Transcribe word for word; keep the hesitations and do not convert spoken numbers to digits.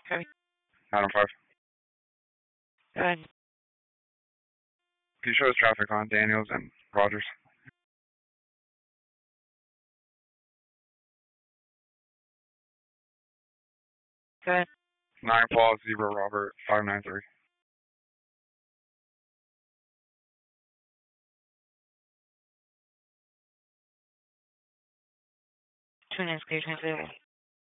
Okay. Adam five. Go ahead. Can you show us traffic on Daniels and Rogers? Go ahead. Nine Paul Zebra Robert five nine three. Two nine clear, transfer.